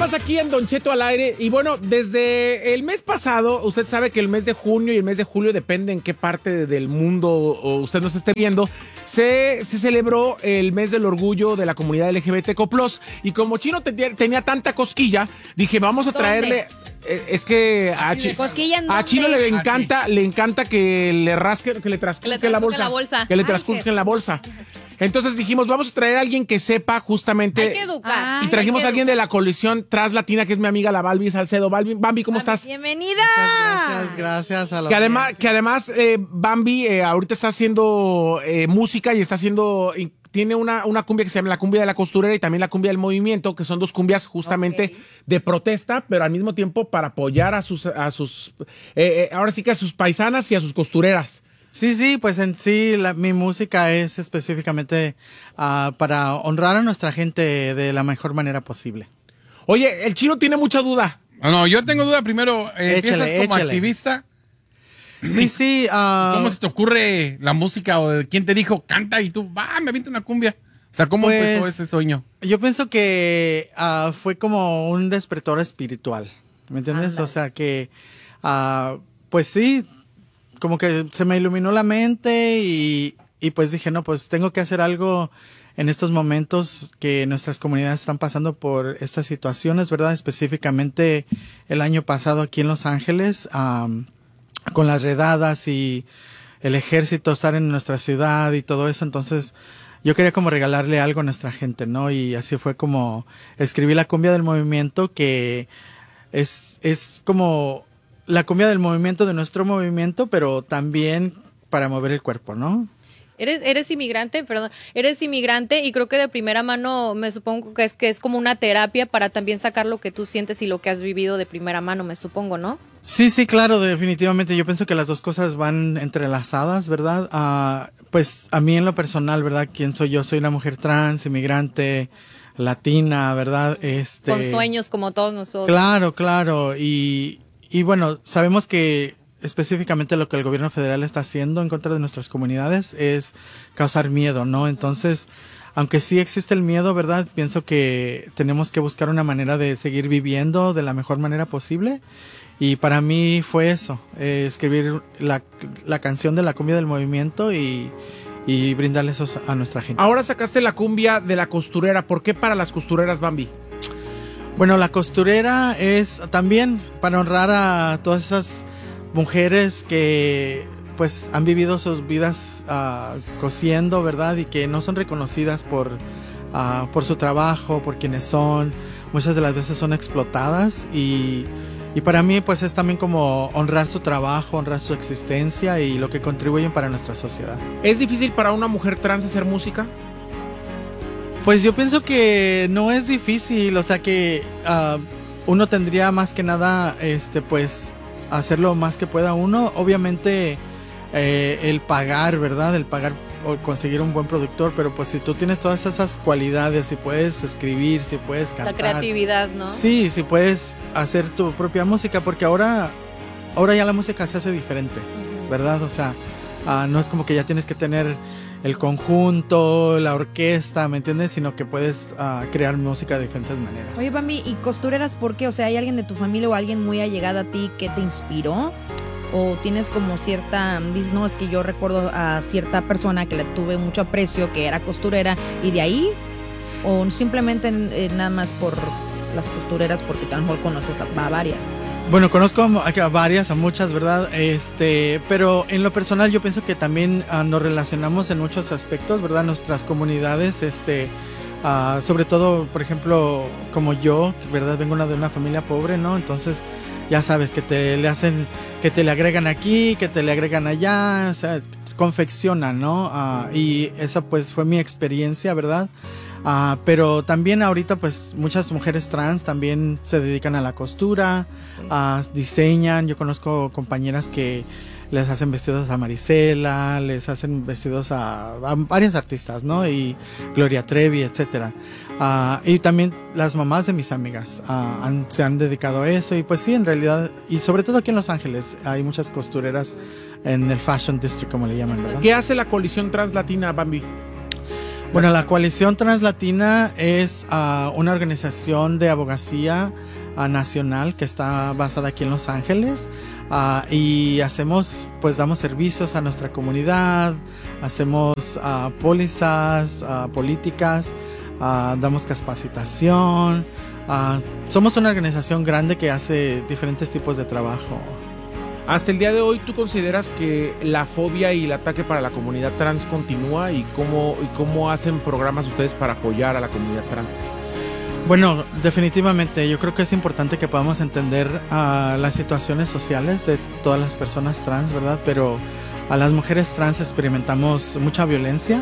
más aquí en Don Cheto al aire. Y bueno, desde el mes pasado, usted sabe que el mes de junio y el mes de julio, depende en qué parte del mundo o usted nos esté viendo, se celebró el mes del orgullo de la comunidad LGBTQ+. Y como Chino tenía tanta cosquilla, dije, vamos a traerle... Es que a Chino le encanta que le rasque, que le trascusquen la bolsa. Que le trascusquen la bolsa. Entonces dijimos, vamos a traer a alguien que sepa justamente. Hay que educar. Y trajimos a alguien de la coalición Translatina, que es mi amiga la Balbi Salcedo. Bambi, ¿cómo estás? ¡Bienvenida! Gracias a la que además Bambi ahorita está haciendo música y está haciendo... Tiene una cumbia que se llama la cumbia de la costurera y también la cumbia del movimiento, que son dos cumbias justamente de protesta, pero al mismo tiempo para apoyar a sus ahora sí que a sus paisanas y a sus costureras. Sí, pues en sí mi música es específicamente para honrar a nuestra gente de la mejor manera posible. Oye, el Chino tiene mucha duda. No, yo tengo duda primero. ¿Empiezas como activista? Sí. ¿Cómo se te ocurre la música o de quién te dijo canta y tú, me avienta una cumbia? O sea, ¿cómo empezó ese sueño? Yo pienso que fue como un despertar espiritual, ¿me entiendes? O sea que, pues sí, como que se me iluminó la mente y pues dije, no, pues tengo que hacer algo en estos momentos que nuestras comunidades están pasando por estas situaciones, ¿verdad? Específicamente el año pasado aquí en Los Ángeles, con las redadas y el ejército estar en nuestra ciudad y todo eso, entonces yo quería como regalarle algo a nuestra gente, ¿no? Y así fue como escribí la cumbia del movimiento, que es como la cumbia del movimiento de nuestro movimiento, pero también para mover el cuerpo, ¿no? Eres inmigrante, y creo que de primera mano me supongo que es como una terapia para también sacar lo que tú sientes y lo que has vivido de primera mano, me supongo, ¿no? Sí, claro, definitivamente. Yo pienso que las dos cosas van entrelazadas, ¿verdad? Pues a mí en lo personal, ¿verdad? ¿Quién soy yo? Soy una mujer trans, inmigrante, latina, ¿verdad? Con sueños como todos nosotros. Claro. Y bueno, sabemos que específicamente lo que el gobierno federal está haciendo en contra de nuestras comunidades es causar miedo, ¿no? Entonces, aunque sí existe el miedo, ¿verdad? Pienso que tenemos que buscar una manera de seguir viviendo de la mejor manera posible. Y para mí fue eso, escribir la canción de la cumbia del movimiento y brindarle eso a nuestra gente. Ahora sacaste la cumbia de la costurera. ¿Por qué para las costureras, Bambi? Bueno, la costurera es también para honrar a todas esas mujeres que pues han vivido sus vidas cosiendo, ¿verdad? Y que no son reconocidas por su trabajo, por quienes son. Muchas de las veces son explotadas y para mí pues es también como honrar su trabajo, honrar su existencia y lo que contribuyen para nuestra sociedad. ¿Es difícil para una mujer trans hacer música? Pues yo pienso que no es difícil, o sea que uno tendría más que nada pues hacer lo más que pueda uno. Obviamente el pagar, ¿verdad? El pagar o conseguir un buen productor, pero pues si tú tienes todas esas cualidades, si puedes escribir, si puedes cantar. La creatividad, ¿no? Sí, si puedes hacer tu propia música, porque ahora ya la música se hace diferente, ¿verdad? O sea, no es como que ya tienes que tener el conjunto, la orquesta, ¿me entiendes? Sino que puedes crear música de diferentes maneras. Oye, Bambi, ¿y costureras por qué? O sea, ¿hay alguien de tu familia o alguien muy allegado a ti que te inspiró? ¿O tienes como cierta, dices, no, es que yo recuerdo a cierta persona que le tuve mucho aprecio, que era costurera, y de ahí? ¿O simplemente nada más por las costureras porque a lo mejor conoces a varias? Bueno, conozco a varias, a muchas, ¿verdad? Pero en lo personal yo pienso que también nos relacionamos en muchos aspectos, ¿verdad? Nuestras comunidades, sobre todo, por ejemplo, como yo, ¿verdad? Vengo de una familia pobre, ¿no? Entonces, ya sabes, que te le agregan aquí, que te le agregan allá, o sea, confeccionan, ¿no? Y esa pues fue mi experiencia, ¿verdad? Pero también ahorita pues muchas mujeres trans también se dedican a la costura, diseñan. Yo conozco compañeras que les hacen vestidos a Marisela, les hacen vestidos a varios artistas, ¿no? Y Gloria Trevi, etcétera. Y también las mamás de mis amigas se han dedicado a eso. Y pues sí, en realidad, y sobre todo aquí en Los Ángeles, hay muchas costureras en el Fashion District, como le llaman, ¿verdad? ¿Qué hace la coalición Translatina, Bambi? Bueno, la Coalición Translatina es una organización de abogacía nacional que está basada aquí en Los Ángeles, y damos servicios a nuestra comunidad, hacemos pólizas políticas, damos capacitación. Somos una organización grande que hace diferentes tipos de trabajo. Hasta el día de hoy, ¿tú consideras que la fobia y el ataque para la comunidad trans continúa? ¿Y cómo hacen programas ustedes para apoyar a la comunidad trans? Bueno, definitivamente, yo creo que es importante que podamos entender las situaciones sociales de todas las personas trans, ¿verdad? Pero a las mujeres trans experimentamos mucha violencia,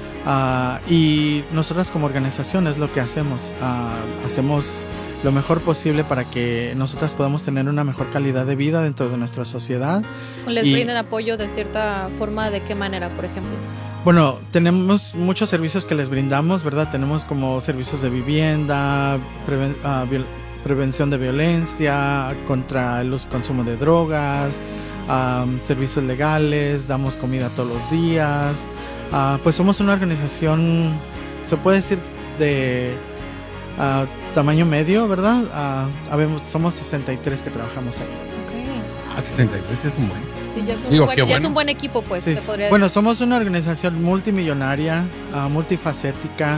y nosotras como organización es lo que hacemos. Hacemos lo mejor posible para que nosotras podamos tener una mejor calidad de vida dentro de nuestra sociedad. ¿Les brindan apoyo de cierta forma? ¿De qué manera, por ejemplo? Bueno, tenemos muchos servicios que les brindamos, ¿verdad? Tenemos como servicios de vivienda, prevención de violencia, contra el consumo de drogas, servicios legales, damos comida todos los días. Pues somos una organización, se puede decir, de tamaño medio, ¿verdad? Somos 63 que trabajamos ahí. Okay. 63 es un buen. Sí, ya es un, Digo, buen, qué ya bueno. es un buen equipo, pues. Sí, se podría bueno, decir. somos una organización multimillonaria, multifacética,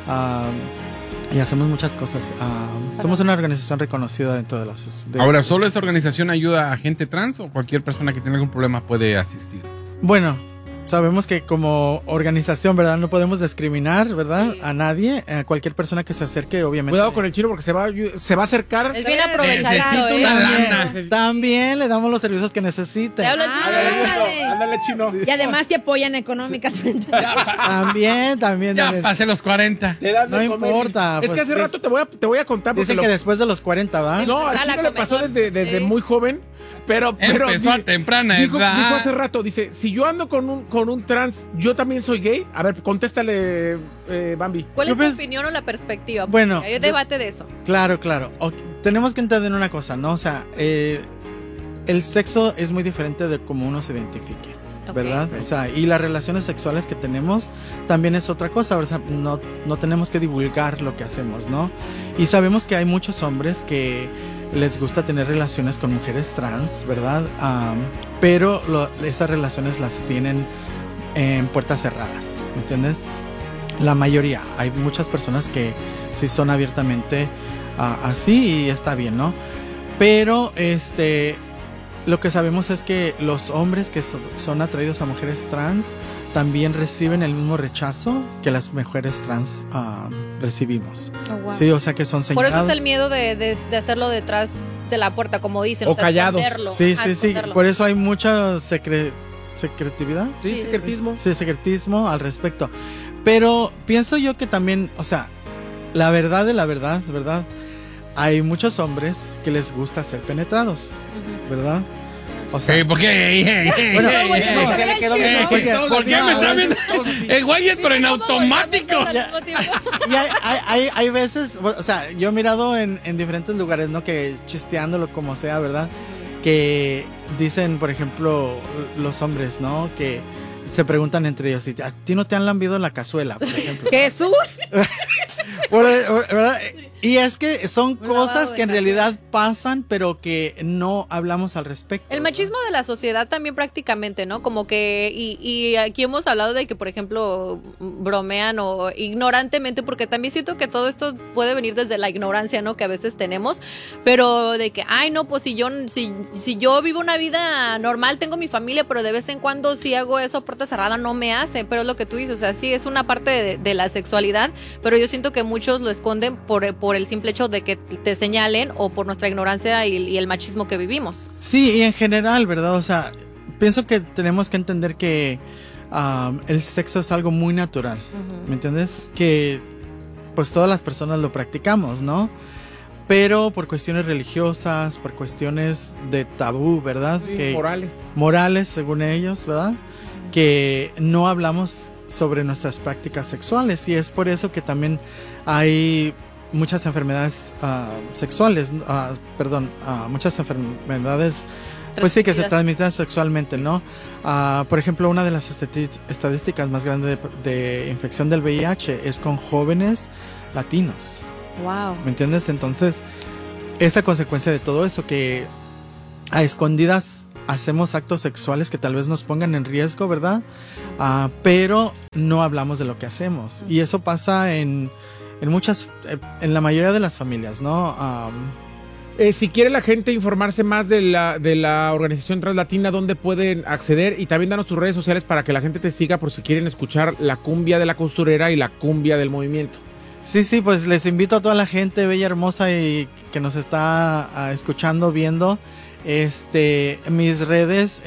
y hacemos muchas cosas. Somos una organización reconocida dentro de los... Ahora, ¿solo esa organización ayuda a gente trans o cualquier persona que tenga algún problema puede asistir? Bueno, sabemos que como organización, ¿verdad? No podemos discriminar, ¿verdad? Sí. A nadie, a cualquier persona que se acerque, obviamente. Cuidado con el chino porque se va a acercar. Es bien aprovechadito, Necesito ¿eh? una También, lana. también le damos los servicios que necesite. Te hablo el Ándale, chino. chino. Ándale, chino. Y además te apoyan económicamente. También. Ya pasé los 40. Te dan de No comer. importa, Es pues, que hace rato te voy a contar porque Dicen que después de los 40, ¿va? no, al Ah, la chino le pasó comezón. desde Sí. muy joven, pero Empezó a temprana dijo edad. hace rato, dice, si yo ando con un trans, ¿yo también soy gay? A ver, contéstale, Bambi. ¿Cuál es tu Pues, opinión o la perspectiva? Porque bueno, hay debate de eso. Claro. Tenemos que entender una cosa, ¿no? O sea, el sexo es muy diferente de cómo uno se identifique, ¿verdad? Ok. O sea, y las relaciones sexuales que tenemos también es otra cosa. O sea, no tenemos que divulgar lo que hacemos, ¿no? Y sabemos que hay muchos hombres que les gusta tener relaciones con mujeres trans, ¿verdad? Pero esas relaciones las tienen en puertas cerradas, ¿me entiendes? La mayoría. Hay muchas personas que sí son abiertamente así y está bien, ¿no? Pero lo que sabemos es que los hombres que son atraídos a mujeres trans también reciben el mismo rechazo que las mujeres trans recibimos. Oh, wow. Sí, o sea que son Por señalados. eso es el miedo de hacerlo detrás de la puerta, como dicen. O callados. esconderlo. Sí, Ajá, sí. esconderlo. Por eso hay mucha secretividad. Sí, Sí, secretismo. Sí, secretismo al respecto. Pero pienso yo que también, o sea, la verdad de la verdad, ¿verdad? Hay muchos hombres que les gusta ser penetrados, Ujú. ¿verdad? O sea, ¿Por qué? Bueno, No, se le quedó bien. ¿Por qué me está viendo? El güey es pero en ¿Cómo automático. volvemos al mismo tiempo? y hay veces, o sea, yo he mirado en diferentes lugares, ¿no? Que chisteándolo como sea, ¿verdad? Que dicen, por ejemplo, los hombres, ¿no? Que se preguntan entre ellos, ¿a ti no te han lambido la cazuela, por ejemplo? Jesús. ¿Verdad? Y es que son Un cosas lavado que en de realidad pasan, pero que no hablamos al respecto. El machismo de la sociedad también prácticamente, ¿no? Como que, y aquí hemos hablado de que, por ejemplo, bromean o ignorantemente, porque también siento que todo eto puede venir desde la ignorancia, ¿no? Que a veces tenemos, pero de que, ay, no, pues si yo vivo una vida normal, tengo mi familia, pero de vez en cuando si hago eso a puerta cerrada no me hace, pero es lo que tú dices, o sea, sí es una parte de la sexualidad, pero yo siento que muchos lo esconden por el simple hecho de que te señalen o por nuestra ignorancia y el machismo que vivimos. Sí, y en general, ¿verdad? O sea, pienso que tenemos que entender que el sexo es algo muy natural, ¿me entiendes? Que pues todas las personas lo practicamos, ¿no? Pero por cuestiones religiosas, por cuestiones de tabú, ¿verdad? Sí, Morales, según ellos, ¿verdad? Que no hablamos sobre nuestras prácticas sexuales, y es por eso que también hay muchas enfermedades sexuales, muchas enfermedades Pues sí, que se transmitidas. transmiten sexualmente, ¿no? Por ejemplo, una de las estadísticas más grandes de infección del VIH es con jóvenes latinos. Wow. ¿Me entiendes? Entonces, esa consecuencia de todo eso, que a escondidas hacemos actos sexuales que tal vez nos pongan en riesgo, ¿verdad? Pero no hablamos de lo que hacemos. Y eso pasa en la mayoría de las familias, ¿no? Si quiere la gente informarse más de la organización Translatina, ¿dónde pueden acceder? Y también danos tus redes sociales para que la gente te siga por si quieren escuchar la cumbia de la costurera y la cumbia del movimiento. Sí, pues les invito a toda la gente bella, hermosa y que nos está escuchando, viendo. Mis redes